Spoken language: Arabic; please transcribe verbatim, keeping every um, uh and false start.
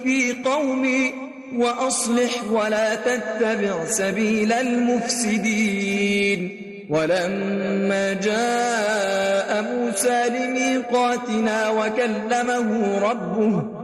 في قومي وأصلح ولا تتبع سبيل المفسدين. ولما جاء موسى لميقاتنا وكلمه ربه